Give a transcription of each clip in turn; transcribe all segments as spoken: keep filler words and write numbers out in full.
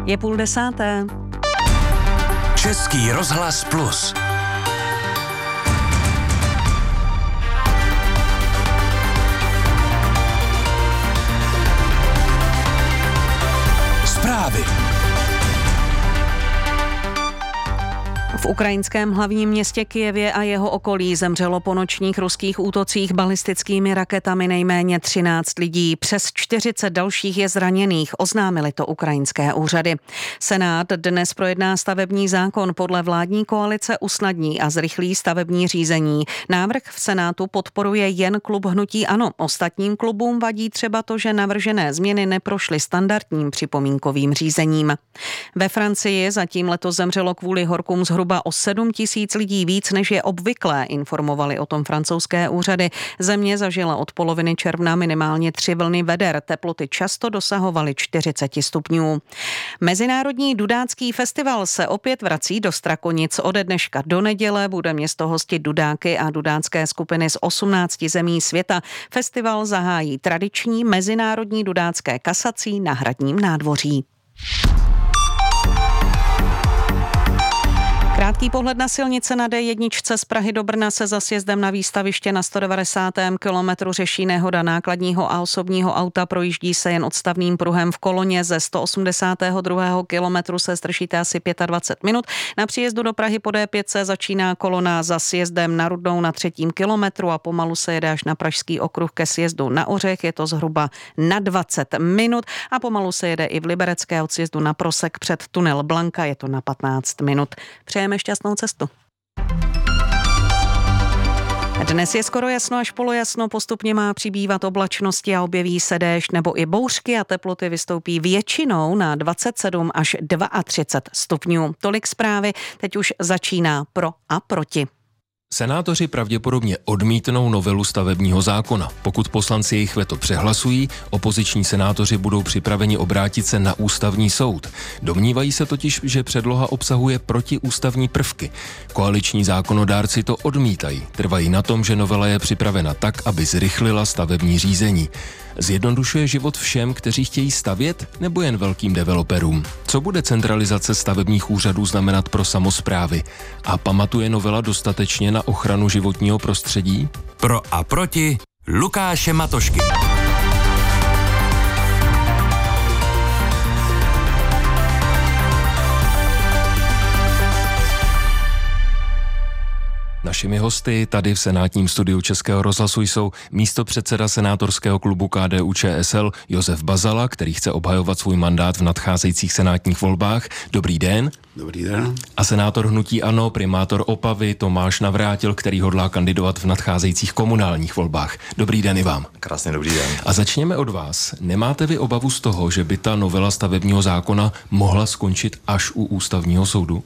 Je půl desáté. Český rozhlas plus. Zprávy. V ukrajinském hlavním městě Kyjevě a jeho okolí zemřelo po nočních ruských útocích balistickými raketami nejméně třináct lidí. Přes čtyřicet dalších je zraněných, oznámily to ukrajinské úřady. Senát dnes projedná stavební zákon, podle vládní koalice usnadní a zrychlí stavební řízení. Návrh v Senátu podporuje jen klub hnutí ANO. Ostatním klubům vadí třeba to, že navržené změny neprošly standardním připomínkovým řízením. Ve Francii zatím letos zemřelo kvůli horkům zhruba o sedm tisíc lidí víc, než je obvyklé, informovali o tom francouzské úřady. Země zažila od poloviny června minimálně tři vlny veder. Teploty často dosahovaly čtyřicet stupňů. Mezinárodní dudácký festival se opět vrací do Strakonic. Ode dneška do neděle bude město hostit dudáky a dudánské skupiny z osmnácti zemí světa. Festival zahájí tradiční mezinárodní dudácké kasací na Hradním nádvoří. Krátký pohled na silnice na D jedna z Prahy do Brna se za sjezdem na výstaviště na sto devadesátém kilometru řeší nehoda nákladního a osobního auta. Projíždí se jen odstavným pruhem v koloně. Ze sto osmdesátého druhého kilometru se zdržíte asi dvacet pět minut. Na příjezdu do Prahy po D pět se začíná kolona za sjezdem na Rudnou na třetím kilometru a pomalu se jede až na Pražský okruh ke sjezdu na Ořech. Je to zhruba na dvacet minut a pomalu se jede i v Liberecké od sjezdu na Prosek před tunel Blanka. Je to na patnáct minut. Přejeme šťastnou cestu. Dnes je skoro jasno až polojasno, postupně má přibývat oblačnosti a objeví se déšť nebo i bouřky a teploty vystoupí většinou na dvacet sedm až třicet dva stupňů. Tolik zprávy, teď už začíná pro a proti. Senátoři pravděpodobně odmítnou novelu stavebního zákona. Pokud poslanci jejich veto přehlasují, opoziční senátoři budou připraveni obrátit se na ústavní soud. Domnívají se totiž, že předloha obsahuje protiústavní prvky. Koaliční zákonodárci to odmítají. Trvají na tom, že novela je připravena tak, aby zrychlila stavební řízení. Zjednodušuje život všem, kteří chtějí stavět, nebo jen velkým developerům? Co bude centralizace stavebních úřadů znamenat pro samosprávy? A pamatuje novela dostatečně na ochranu životního prostředí? Pro a proti Lukáše Matošky. Našimi hosty tady v senátním studiu Českého rozhlasu jsou místopředseda senátorského klubu K D U Č S L Josef Bazala, který chce obhajovat svůj mandát v nadcházejících senátních volbách. Dobrý den. Dobrý den. A senátor hnutí ANO, primátor Opavy Tomáš Navrátil, který hodlá kandidovat v nadcházejících komunálních volbách. Dobrý den i vám. Krásně dobrý den. A začněme od vás. Nemáte vy obavu z toho, že by ta novela stavebního zákona mohla skončit až u ústavního soudu?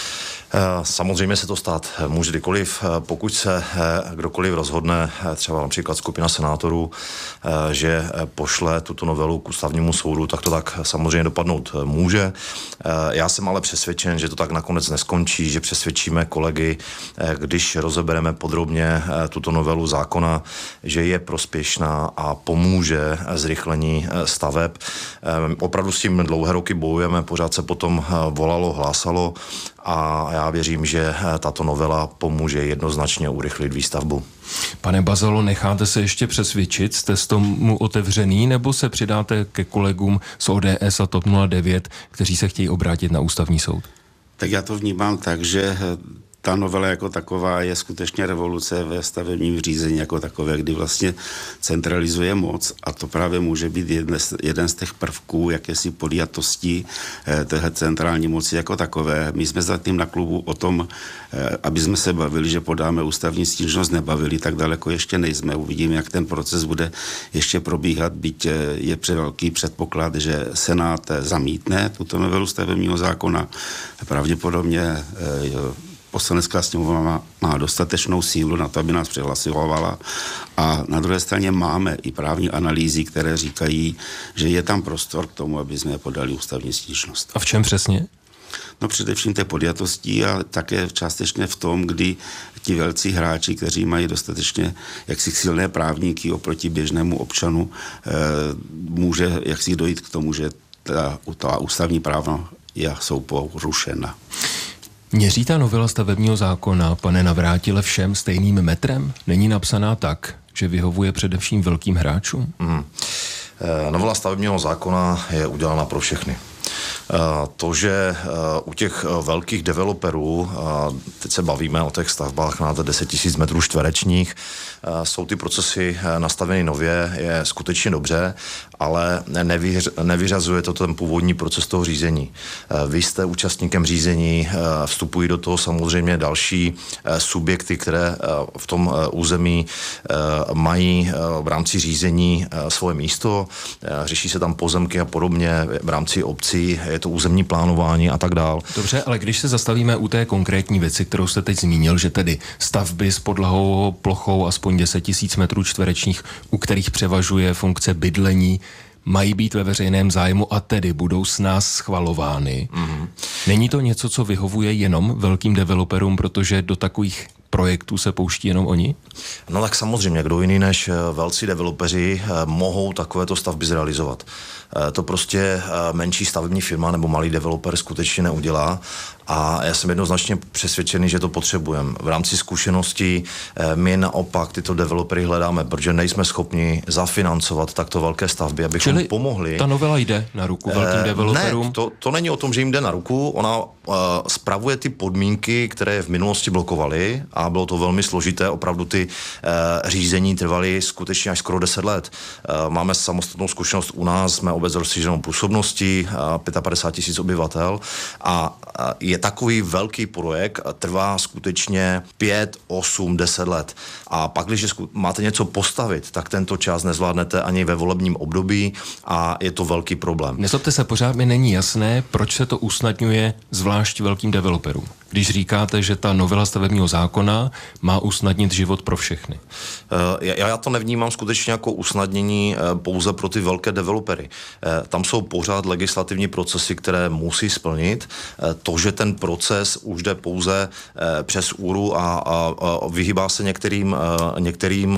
Samozřejmě se to stát může kdykoliv, pokud se kdokoliv rozhodne, třeba například skupina senátorů, že pošle tuto novelu k ústavnímu soudu, tak to tak samozřejmě dopadnout může. Já jsem ale přesvědčen, že to tak nakonec neskončí, že přesvědčíme kolegy, když rozebereme podrobně tuto novelu zákona, že je prospěšná a pomůže zrychlení staveb. Opravdu s tím dlouhé roky bojujeme, pořád se potom volalo, hlásalo a já věřím, že tato novela pomůže jednoznačně urychlit výstavbu. Pane Bazalo, necháte se ještě přesvědčit? Jste s tomu otevřený, nebo se přidáte ke kolegům z O D S a TOP nula devět, kteří se chtějí obrátit na ústavní soud? Tak já to vnímám tak, že ta novela jako taková je skutečně revoluce ve stavebním řízení jako takové, kdy vlastně centralizuje moc a to právě může být jeden z, jeden z těch prvků jakési podjatosti eh, téhle centrální moci jako takové. My jsme zatím na klubu o tom, eh, aby jsme se bavili, že podáme ústavní stížnost, nebavili, tak daleko ještě nejsme. Uvidíme, jak ten proces bude ještě probíhat, byť eh, je velký předpoklad, že Senát zamítne tuto novelu stavebního zákona. Pravděpodobně eh, Poslanecká sněmovna má, má dostatečnou sílu na to, aby nás přehlasovala a na druhé straně máme i právní analýzy, které říkají, že je tam prostor k tomu, aby jsme podali ústavní stížnost. A v čem přesně? No především té podjatosti a také částečně v tom, kdy ti velcí hráči, kteří mají dostatečně jaksi silné právníky oproti běžnému občanu, eh, může jaksi dojít k tomu, že ta, ta ústavní práva jsou porušena. Měří ta novela stavebního zákona, pane Navrátile, všem stejným metrem? Není napsaná tak, že vyhovuje především velkým hráčům? Hmm. Novela stavebního zákona je udělána pro všechny. To, že u těch velkých developerů, teď se bavíme o těch stavbách na deset tisíc metrů čtverečních, jsou ty procesy nastaveny nově, je skutečně dobře, ale nevyř, nevyřazuje to ten původní proces toho řízení. Vy jste účastníkem řízení, vstupují do toho samozřejmě další subjekty, které v tom území mají v rámci řízení svoje místo, řeší se tam pozemky a podobně v rámci obcí, je to územní plánování a tak dál. Dobře, ale když se zastavíme u té konkrétní věci, kterou jste teď zmínil, že tedy stavby s podlahou plochou aspoň deset tisíc metrů čtverečních, u kterých převažuje funkce bydlení, mají být ve veřejném zájmu a tedy budou s nás schvalovány. Mm-hmm. Není to něco, co vyhovuje jenom velkým developerům, protože do takových projektů se pouští jenom oni? No tak samozřejmě, kdo jiný než velcí developeři mohou takovéto stavby zrealizovat. To prostě menší stavební firma nebo malý developer skutečně neudělá a já jsem jednoznačně přesvědčený, že to potřebujeme. V rámci zkušeností my naopak tyto developery hledáme, protože nejsme schopni zafinancovat takto velké stavby, abychom Čili pomohli. Ta novela jde na ruku velkým developerům? Ne, to, to není o tom, že jim jde na ruku, ona uh, spravuje ty podmínky, které v minulosti blokovaly a bylo to velmi složité, opravdu ty uh, řízení trvaly skutečně až skoro deset let. Uh, máme samostatnou zkušenost u nás, jsme obec s rozšířenou působností, uh, padesát pět tisíc obyvatel a uh, je takový velký projekt, uh, trvá skutečně pět, osm, deset let. A pak, když máte něco postavit, tak tento čas nezvládnete ani ve volebním období a je to velký problém. Nezlobte se, pořád mi není jasné, proč se to usnadňuje zvlášť velkým developerům. Když říkáte, že ta novela stavebního zákona má usnadnit život pro všechny. Já, já to nevnímám skutečně jako usnadnění pouze pro ty velké developery. Tam jsou pořád legislativní procesy, které musí splnit. To, že ten proces už jde pouze přes úru a, a, a vyhýbá se některým, některým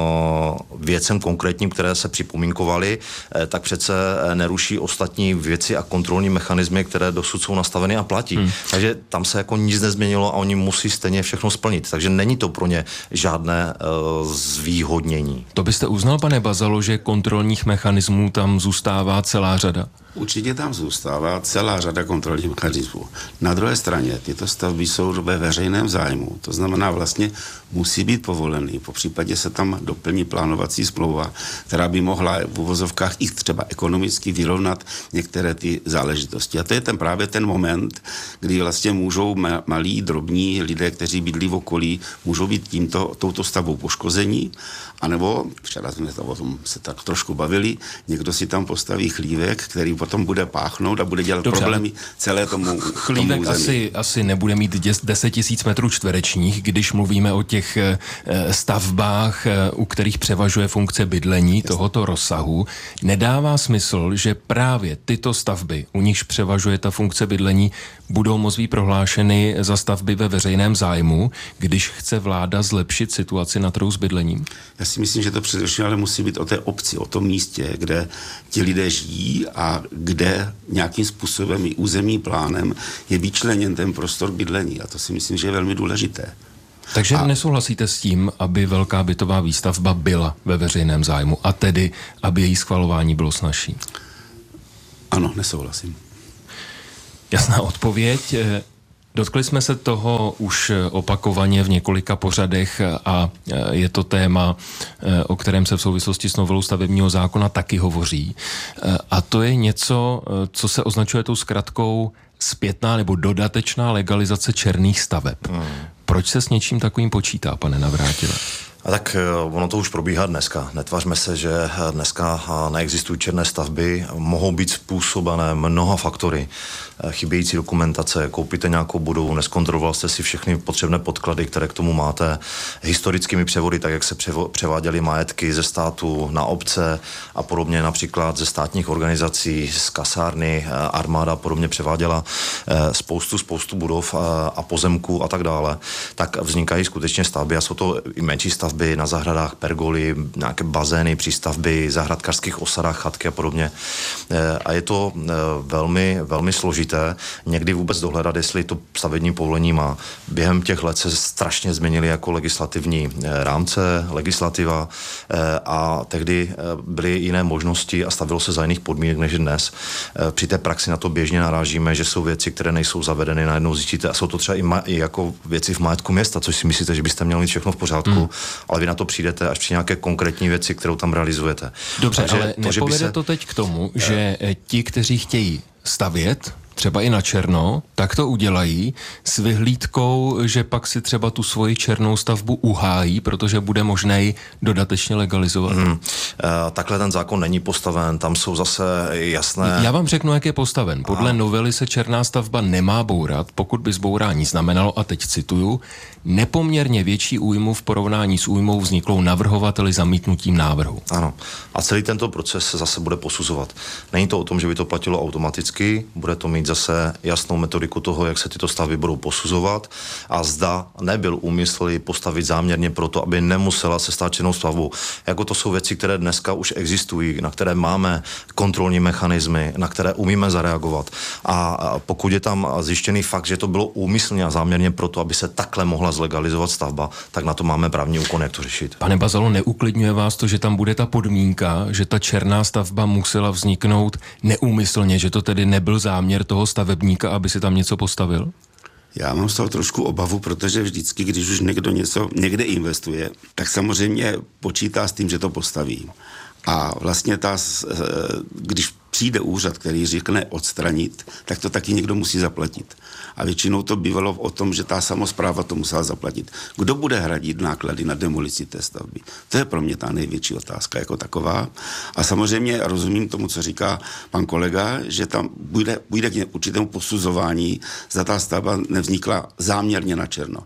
věcem konkrétním, které se připomínkovaly, tak přece neruší ostatní věci a kontrolní mechanismy, které dosud jsou nastaveny a platí. Hmm. Takže tam se jako nic nezměnilo a oni musí stejně všechno splnit. Takže není to pro ně žádné uh, zvýhodnění. To byste uznal, pane Bazalo, že kontrolních mechanismů tam zůstává celá řada? Určitě tam zůstává celá řada kontrolních mechanismů. Na druhé straně tyto stavby jsou ve veřejném zájmu. To znamená vlastně musí být povolený. Po případě se tam doplní plánovací smlouva, která by mohla v uvozovkách i třeba ekonomicky vyrovnat některé ty záležitosti. A to je ten právě ten moment, kdy vlastně můžou malí, drobní lidé, kteří bydlí v okolí, můžou být tímto, touto stavbou poškození. A nebo, včera jsme o tom se tak trošku bavili, někdo si tam postaví chlívek, který potom bude páchnout a bude dělat Dobře, problémy celé tomu, chlívek tomu asi, asi nebude mít deset tisíc metrů čtverečních, když mluvíme o těch e, stavbách, e, u kterých převažuje funkce bydlení Jasně. tohoto rozsahu. Nedává smysl, že právě tyto stavby, u nichž převažuje ta funkce bydlení, budou moct být prohlášeny za stavby ve veřejném zájmu, když chce vláda zlepšit situaci na trhu s bydlením? Já si myslím, že to především ale musí být o té obci, o tom místě, kde ti lidé žijí a kde nějakým způsobem i územním plánem je vyčleněn ten prostor bydlení. A to si myslím, že je velmi důležité. Takže a... nesouhlasíte s tím, aby velká bytová výstavba byla ve veřejném zájmu a tedy, aby její schvalování bylo snazší? Ano, nesouhlasím. Jasná odpověď. Dotkli jsme se toho už opakovaně v několika pořadech a je to téma, o kterém se v souvislosti s novelou stavebního zákona taky hovoří. A to je něco, co se označuje tou zkratkou zpětná nebo dodatečná legalizace černých staveb. Hmm. Proč se s něčím takovým počítá, pane Navrátile? A tak ono to už probíhá dneska. Netvařme se, že dneska neexistují černé stavby, mohou být způsobené mnoha faktory. Chybějící dokumentace, koupíte nějakou budovu, neskontroloval jste si všechny potřebné podklady, které k tomu máte, historickými převody, tak jak se převáděly majetky ze státu na obce a podobně, například ze státních organizací, z kasárny, armáda a podobně převáděla spoustu, spoustu budov a pozemků a tak dále, tak vznikají skutečně stavby a jsou to i menší stavby, stavby na zahradách, pergoly, nějaké bazény, přístavby, zahradkářských osadách, chatky a podobně. A je to velmi, velmi složité někdy vůbec dohledat, jestli to stavební povolení má. Během těch let se strašně změnily jako legislativní rámce, legislativa a tehdy byly jiné možnosti a stavilo se za jiných podmínek než dnes. Při té praxi na to běžně narážíme, že jsou věci, které nejsou zavedeny, najednou zjistíte a jsou to třeba i, ma- i jako věci v majetku města, což si myslíte, že byste měli mít všechno v pořádku, hmm. ale vy na to přijdete až při nějaké konkrétní věci, kterou tam realizujete. Dobře, Takže ale to, nepovede se... to teď k tomu, že ti, kteří chtějí stavět, třeba i na černo, tak to udělají s vyhlídkou, že pak si třeba tu svoji černou stavbu uhájí, protože bude možné ji dodatečně legalizovat. Hmm. Uh, takhle ten zákon není postaven, tam jsou zase jasné... Já vám řeknu, jak je postaven. Podle Aha. novely se černá stavba nemá bourat, pokud by zbourání znamenalo, a teď cituju, nepoměrně větší újmu v porovnání s újmou vzniklou navrhovateli zamítnutím návrhu. Ano. A celý tento proces se zase bude posuzovat. Není to o tom, že by to platilo automaticky, bude to mít zase jasnou metodiku toho, jak se tyto stavby budou posuzovat a zda nebyl úmysl ji postavit záměrně proto, aby nemusela se stát černou stavbou. Jako to jsou věci, které dneska už existují, na které máme kontrolní mechanismy, na které umíme zareagovat. A pokud je tam zjištěný fakt, že to bylo úmyslně a záměrně proto, aby se takhle mohla zlegalizovat stavba, tak na to máme právní úkon, jak to řešit. Pane Bazalo, neuklidňuje vás to, že tam bude ta podmínka, že ta černá stavba musela vzniknout neúmyslně, že to tedy nebyl záměr toho stavebníka, aby si tam něco postavil? Já mám z toho trošku obavu, protože vždycky, když už někdo něco někde investuje, tak samozřejmě počítá s tím, že to postaví. A vlastně ta, když přijde úřad, který řekne odstranit, tak to taky někdo musí zaplatit. A většinou to bývalo o tom, že ta samospráva to musela zaplatit. Kdo bude hradit náklady na demolici té stavby? To je pro mě ta největší otázka jako taková. A samozřejmě rozumím tomu, co říká pan kolega, že tam bude, bude k určitému posuzování, zda ta stavba nevznikla záměrně na černo.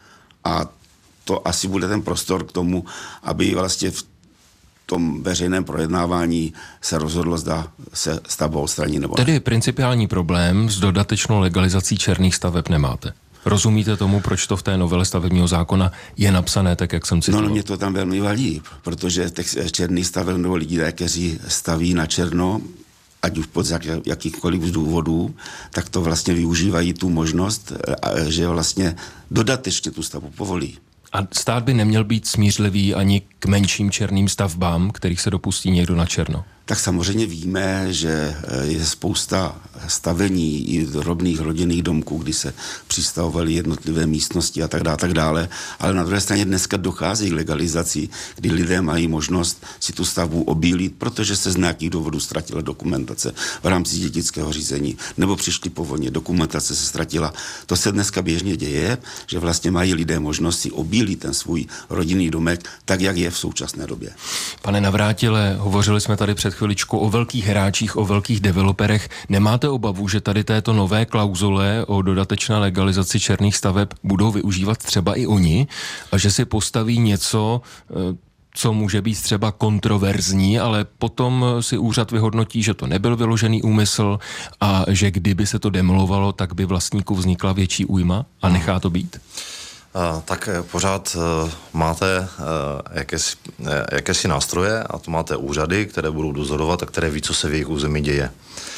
A to asi bude ten prostor k tomu, aby vlastně v tom veřejném projednávání se rozhodlo, zda se stavba odstraní nebo ne. Tedy principiální problém s dodatečnou legalizací černých staveb nemáte. Rozumíte tomu, proč to v té novele stavebního zákona je napsané tak, jak jsem citoval? No, no mě to tam velmi vadí, protože těch černých staveb nebo lidí, kteří staví na černo, ať už pod jakýchkoliv důvodů, tak to vlastně využívají tu možnost, že vlastně dodatečně tu stavbu povolí. A stát by neměl být smířlivý ani k menším černým stavbám, kterých se dopustí někdo na černo? Tak samozřejmě víme, že je spousta stavení i drobných rodinných domků, kdy se přistavovaly jednotlivé místnosti a tak dále, tak dále. Ale na druhé straně dneska dochází k legalizaci, kdy lidé mají možnost si tu stavbu obýlit, protože se z nějakých důvodů ztratila dokumentace v rámci dědického řízení, nebo přišli povolně, dokumentace se ztratila. To se dneska běžně děje, že vlastně mají lidé možnost si obýlit ten svůj rodinný domek tak, jak je v současné době. Pane Navrátile, hovořili jsme tady před chviličkou o velkých hráčích, o velkých developerech. Nemáte obavu, že tady této nové klauzule o dodatečné legalizaci černých staveb budou využívat třeba i oni a že si postaví něco, co může být třeba kontroverzní, ale potom si úřad vyhodnotí, že to nebyl vyložený úmysl a že kdyby se to demolovalo, tak by vlastníku vznikla větší újma a nechá to být? Uh, tak pořád uh, máte uh, jakési, uh, jakési nástroje a to máte úřady, které budou dozorovat a které ví, co se v jejich území děje.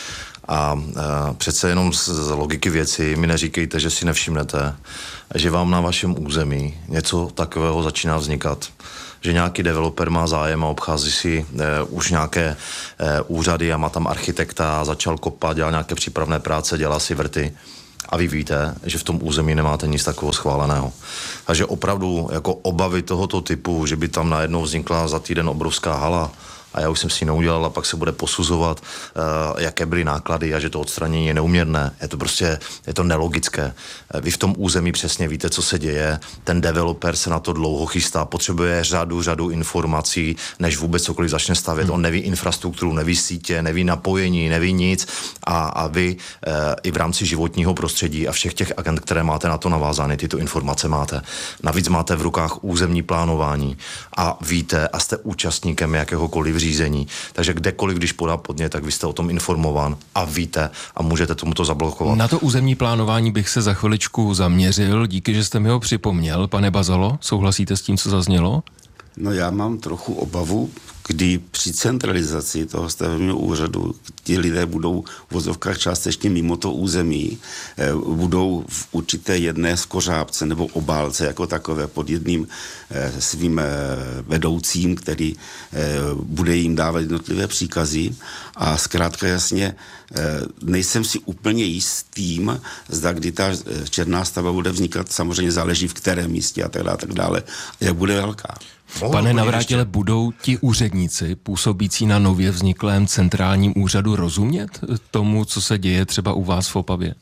A uh, přece jenom z, z logiky věci mi neříkejte, že si nevšimnete, že vám na vašem území něco takového začíná vznikat. Že nějaký developer má zájem a obchází si uh, už nějaké uh, úřady a má tam architekta, začal kopat, dělal nějaké přípravné práce, dělá si vrty. A vy víte, že v tom území nemáte nic takového schváleného. Takže opravdu jako obavy tohoto typu, že by tam najednou vznikla za týden obrovská hala, a já už jsem si ji neudělal a pak se bude posuzovat, uh, jaké byly náklady a že to odstranění je neuměrné. Je to prostě, je to nelogické. Vy v tom území přesně víte, co se děje. Ten developer se na to dlouho chystá, potřebuje řadu, řadu informací, než vůbec cokoliv začne stavět. Hmm. On neví infrastrukturu, neví sítě, neví napojení, neví nic a, a vy uh, i v rámci životního prostředí a všech těch agent, které máte na to navázány, tyto informace máte. Navíc máte v rukách územní plánování a víte a jste účastníkem jakéhokoliv řízení. Takže kdekoliv, když podá podnět, tak vy jste o tom informován a víte a můžete tomuto zablokovat. Na to územní plánování bych se za chviličku zaměřil. Díky, že jste mi ho připomněl. Pane Bazalo, souhlasíte s tím, co zaznělo? No já mám trochu obavu, kdy při centralizaci toho stavebního úřadu ti lidé budou v vozovkách částečně mimo to území, eh, budou v určité jedné skořápce nebo obálce jako takové pod jedním eh, svým eh, vedoucím, který eh, bude jim dávat jednotlivé příkazy a zkrátka jasně eh, nejsem si úplně jistým, zda kdy ta černá stavba bude vznikat, samozřejmě záleží v kterém místě a tak dále, tak dále, jak bude velká. Mohu Pane Navrátile, ještě... budou ti úředníci působící na nově vzniklém centrálním úřadu rozumět tomu, co se děje třeba u vás v Opavě?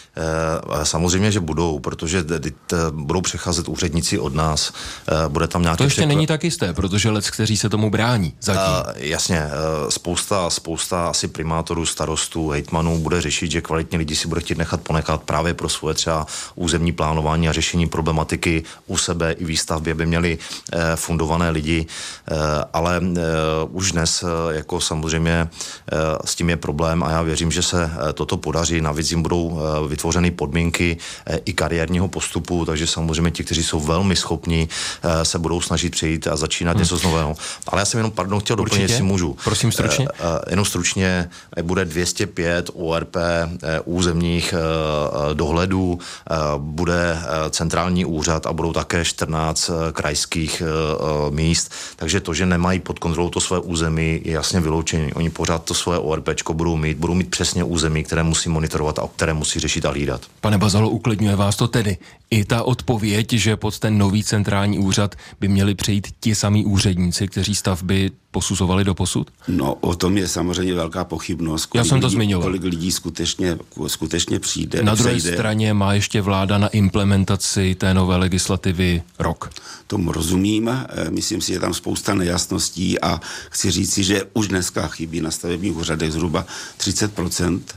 E, samozřejmě, že budou, protože d- d- budou přecházet úředníci od nás. E, bude tam nějaké... To ještě překl... není tak jisté, protože lec, kteří se tomu brání zatím. E, jasně, e, spousta, spousta asi primátorů, starostů, hejtmanů bude řešit, že kvalitní lidi si bude chtít nechat ponechat právě pro svoje třeba územní plánování a řešení problematiky u sebe i výstavbě by měli e, fundované lidi, e, ale e, už dnes e, jako samozřejmě e, s tím je problém a já věřím, že se e, toto podaří. Navíc jim budou e, vytvořeny podmínky e, i kariérního postupu, takže samozřejmě ti, kteří jsou velmi schopní, e, se budou snažit přejít a začínat hmm. něco z nového. Ale já jsem jenom, pardon, chtěl doplnit, jestli můžu. Prosím stručně. E, e, jenom stručně, bude dvě stě pět O R P e, územních e, dohledů, e, bude e, centrální úřad a budou také čtrnáct e, krajských e, míst, takže to, že nemají pod kontrolou to své území, je jasně vyloučené. Oni pořád to své ORPčko budou mít, budou mít přesně území, které musí monitorovat a které musí řešit a hlídat. Pane Bazalo, uklidňuje vás to tedy i ta odpověď, že pod ten nový centrální úřad by měli přejít ti samí úředníci, kteří stavby posuzovali doposud? No, o tom je samozřejmě velká pochybnost. Já jsem to lidí, zmiňoval. Kolik lidí skutečně, skutečně přijde. Na druhé přejde. straně má ještě vláda na implementaci té nové legislativy rok. Tomu rozumím, myslím si, že je tam spousta nejasností a chci říci, že už dneska chybí na stavebních úřadech zhruba třicet procent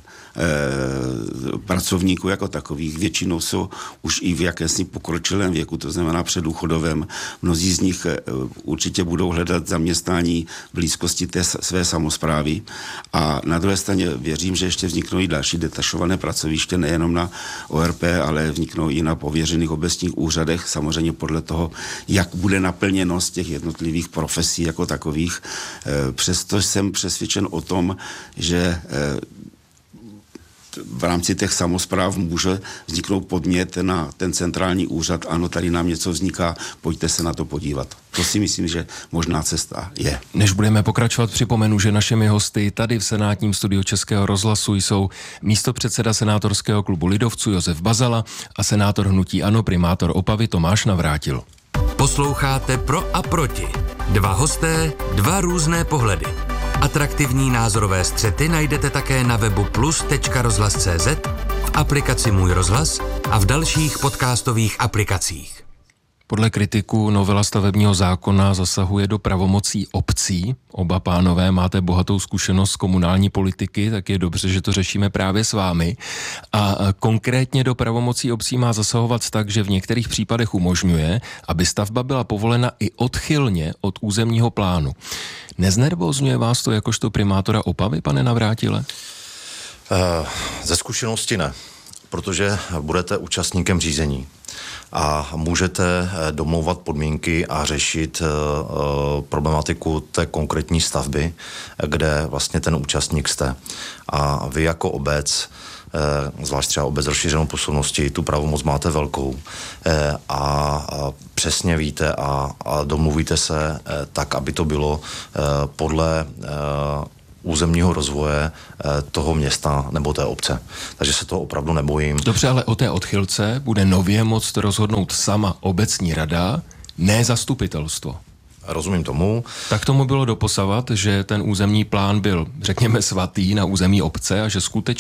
pracovníků jako takových. Většinou jsou už i v jakési pokročilém věku, to znamená předdůchodovém. Mnozí z nich určitě budou hledat zaměstnání v blízkosti té své samosprávy. A na druhé straně věřím, že ještě vzniknou i další detašované pracoviště, nejenom na O R P, ale vzniknou i na pověřených obecních úřadech, samozřejmě podle toho, jak bude naplněnost těch jednotlivých profesí jako takových. Přesto jsem přesvědčen o tom, že v rámci těch samospráv může vzniknout podnět na ten centrální úřad. Ano, tady nám něco vzniká, pojďte se na to podívat. To si myslím, že možná cesta je. Než budeme pokračovat, připomenu, že našimi hosty tady v senátním studiu Českého rozhlasu jsou místopředseda senátorského klubu lidovců Josef Bazala a senátor hnutí ANO, primátor Opavy Tomáš Navrátil. Posloucháte Pro a proti. Dva hosté, dva různé pohledy. Atraktivní názorové střety najdete také na webu plus tečka rozhlas tečka cé zet, v aplikaci Můj rozhlas a v dalších podcastových aplikacích. Podle kritiků novela stavebního zákona zasahuje do pravomocí obcí. Oba pánové máte bohatou zkušenost z komunální politiky, tak je dobře, že to řešíme právě s vámi. A konkrétně do pravomocí obcí má zasahovat tak, že v některých případech umožňuje, aby stavba byla povolena i odchylně od územního plánu. Neznervózňuje vás to jakožto primátora Opavy, pane Navrátile? Uh, ze zkušenosti ne, protože budete účastníkem řízení a můžete domlouvat podmínky a řešit uh, problematiku té konkrétní stavby, kde vlastně ten účastník jste. A vy jako obec, uh, zvlášť třeba obec rozšířenou působností, tu pravomoc máte velkou uh, a, a přesně víte a, a domluvíte se uh, tak, aby to bylo uh, podle uh, územního rozvoje toho města nebo té obce. Takže se toho opravdu nebojím. Dobře, ale o té odchylce bude nově moct rozhodnout sama obecní rada, ne zastupitelstvo. Rozumím tomu. Tak tomu bylo doposavat, že ten územní plán byl, řekněme, svatý na území obce a že skutečně